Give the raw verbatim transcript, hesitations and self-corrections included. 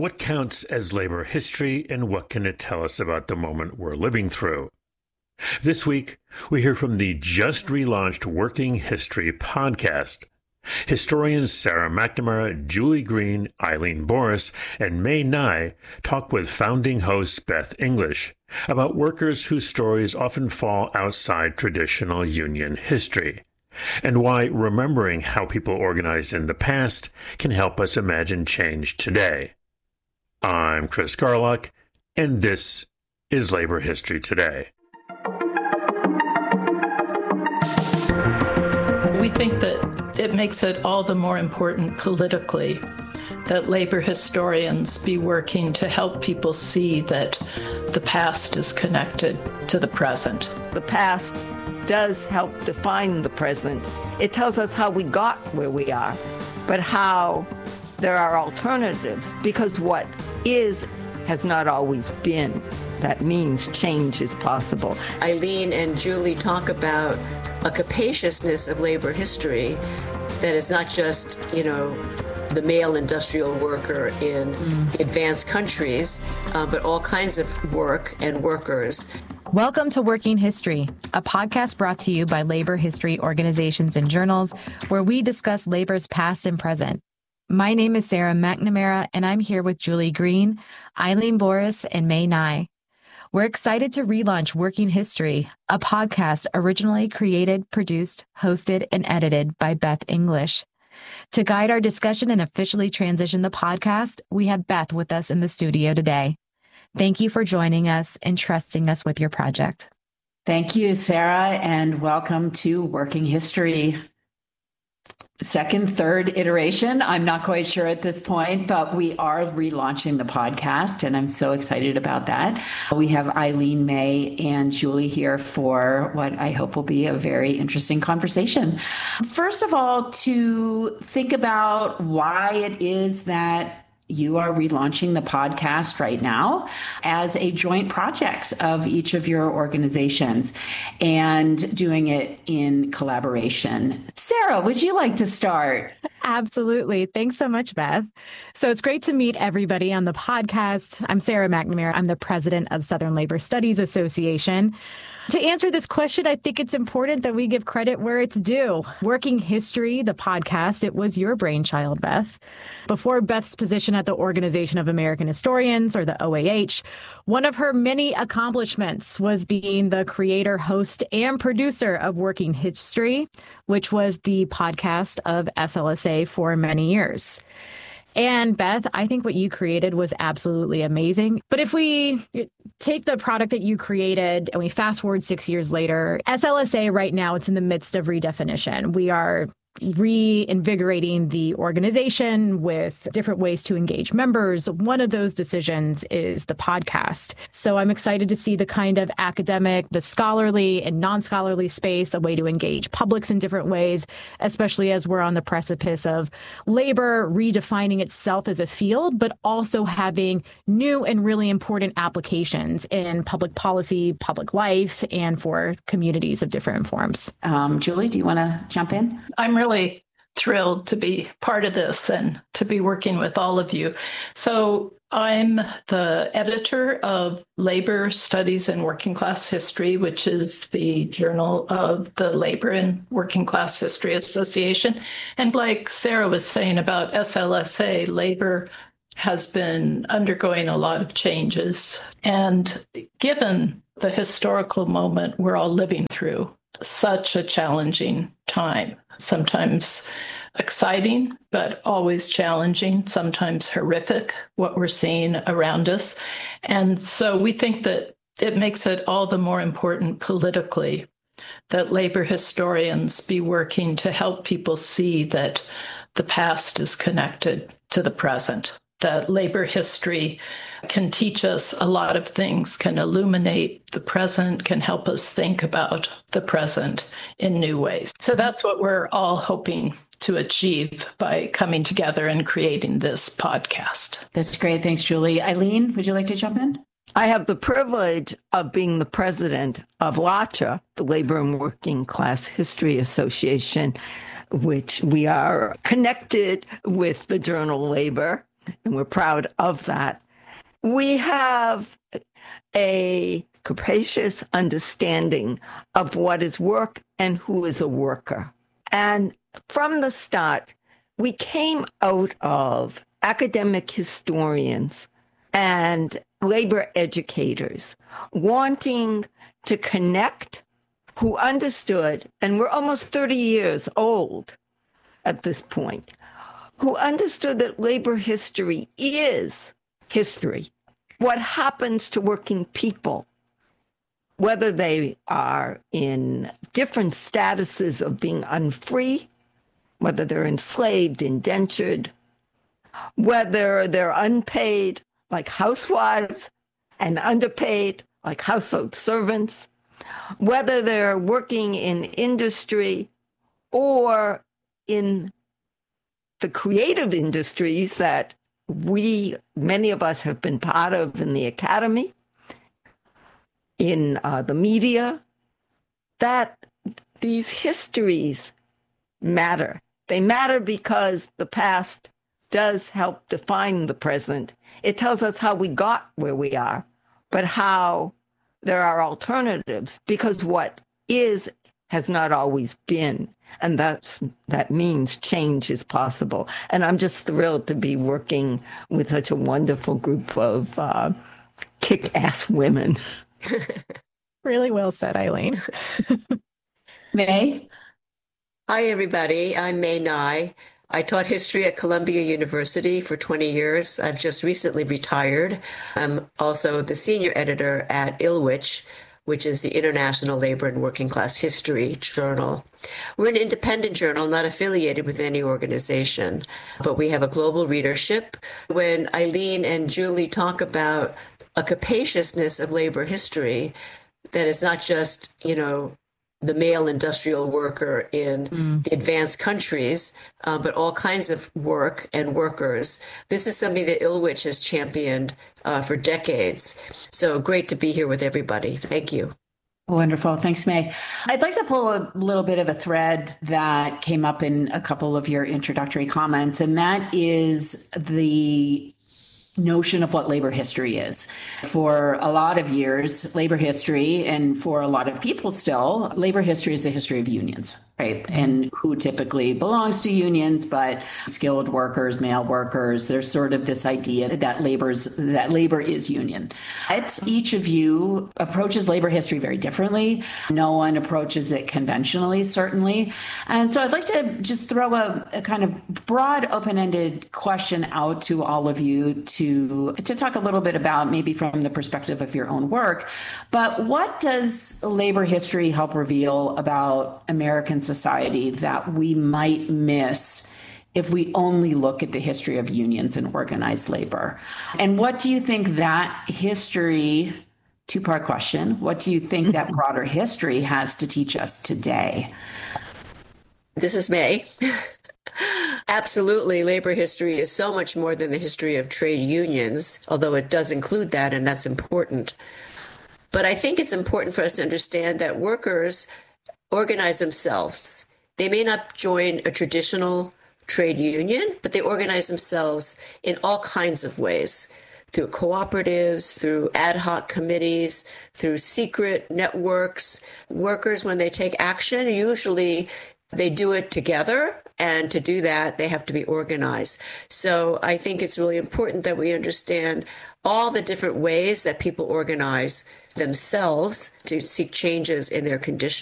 What counts as labor history, and what can it tell us about the moment we're living through? This week, we hear from the just relaunched Working History podcast. Historians Sarah McNamara, Julie Green, Eileen Boris, and May Nye talk with founding host Beth English about workers whose stories often fall outside traditional union history, and why remembering how people organized in the past can help us imagine change today. I'm Chris Garlock, and this is Labor History Today. We think that it makes it all the more important politically that labor historians be working to help people see that the past is connected to the present. The past does help define the present. It tells us how we got where we are, but how there are alternatives, because what is has not always been. That means change is possible. Eileen and Julie talk about a capaciousness of labor history that is not just, you know, the male industrial worker in mm. advanced countries, uh, but all kinds of work and workers. Welcome to Working History, a podcast brought to you by labor history organizations and journals, where we discuss labor's past and present. My name is Sarah McNamara, and I'm here with Julie Green, Eileen Boris, and May Nye. We're excited to relaunch Working History, a podcast originally created, produced, hosted, and edited by Beth English. To guide our discussion and officially transition the podcast, we have Beth with us in the studio today. Thank you for joining us and trusting us with your project. Thank you, Sarah, and welcome to Working History. Second, third iteration. I'm not quite sure at this point, but we are relaunching the podcast, and I'm so excited about that. We have Eileen, May, and Julie here for what I hope will be a very interesting conversation. First of all, to think about why it is that you are relaunching the podcast right now as a joint project of each of your organizations and doing it in collaboration. Sarah, would you like to start? Absolutely. Thanks so much, Beth. So it's great to meet everybody on the podcast. I'm Sarah McNamara. I'm the president of Southern Labor Studies Association. To answer this question, I think it's important that we give credit where it's due. Working History, the podcast, it was your brainchild, Beth. Before Beth's position at the Organization of American Historians, or the O A H, one of her many accomplishments was being the creator, host, and producer of Working History, which was the podcast of S L S A for many years. And Beth, I think what you created was absolutely amazing. But if we take the product that you created and we fast forward six years later, S L S A right now, it's in the midst of redefinition. We are reinvigorating the organization with different ways to engage members. One of those decisions is the podcast. So I'm excited to see the kind of academic, the scholarly and non-scholarly space, a way to engage publics in different ways, especially as we're on the precipice of labor redefining itself as a field, but also having new and really important applications in public policy, public life, and for communities of different forms. Um, Julie, do you want to jump in? I'm really thrilled to be part of this and to be working with all of you. So I'm the editor of Labor Studies and Working Class History, which is the journal of the Labor and Working Class History Association. And like Sarah was saying about S L S A, labor has been undergoing a lot of changes. And given the historical moment we're all living through, such a challenging time, sometimes exciting, but always challenging, sometimes horrific, what we're seeing around us. And so we think that it makes it all the more important politically that labor historians be working to help people see that the past is connected to the present, that labor history can teach us a lot of things, can illuminate the present, can help us think about the present in new ways. So that's what we're all hoping to achieve by coming together and creating this podcast. That's great. Thanks, Julie. Eileen, would you like to jump in? I have the privilege of being the president of LACHA, the Labor and Working Class History Association, which we are connected with the journal Labor. and we're proud of that. We have a capacious understanding of what is work and who is a worker. And from the start, we came out of academic historians and labor educators wanting to connect, who understood, and we're almost thirty years old at this point, who understood that labor history is history. What happens to working people, whether they are in different statuses of being unfree, whether they're enslaved, indentured, whether they're unpaid like housewives and underpaid like household servants, whether they're working in industry or in the creative industries that we, many of us have been part of in the academy, in uh, the media, that these histories matter. They matter because the past does help define the present. It tells us how we got where we are, but how there are alternatives, because what is has not always been. And that's, that means change is possible. And I'm just thrilled to be working with such a wonderful group of uh, kick-ass women. Really well said, Eileen. May? Hi, everybody. I'm May Nye. I taught history at Columbia University for twenty years. I've just recently retired. I'm also the senior editor at I L W I C H, which is the International Labor and Working Class History Journal. We're an independent journal, not affiliated with any organization, but we have a global readership. When Eileen and Julie talk about a capaciousness of labor history, that is not just, you know, the male industrial worker in mm. the advanced countries, uh, but all kinds of work and workers. This is something that I L W I C H has championed uh, for decades. So great to be here with everybody. Thank you. Wonderful. Thanks, May. I'd like to pull a little bit of a thread that came up in a couple of your introductory comments, and that is the notion of what labor history is. For a lot of years, labor history, and for a lot of people still, labor history is the history of unions, right? And who typically belongs to unions, but skilled workers, male workers, there's sort of this idea that labor's, that labor is union. But each of you approaches labor history very differently. No one approaches it conventionally, certainly. And so I'd like to just throw a, a kind of broad, open-ended question out to all of you to To, to talk a little bit about, maybe from the perspective of your own work, but what does labor history help reveal about American society that we might miss if we only look at the history of unions and organized labor? And what do you think that history, two-part question, what do you think that broader history has to teach us today? This is May. Absolutely. Labor history is so much more than the history of trade unions, although it does include that, and that's important. But I think it's important for us to understand that workers organize themselves. They may not join a traditional trade union, but they organize themselves in all kinds of ways, through cooperatives, through ad hoc committees, through secret networks. Workers, when they take action, usually they do it together, and to do that, they have to be organized. So I think it's really important that we understand all the different ways that people organize themselves to seek changes in their conditions.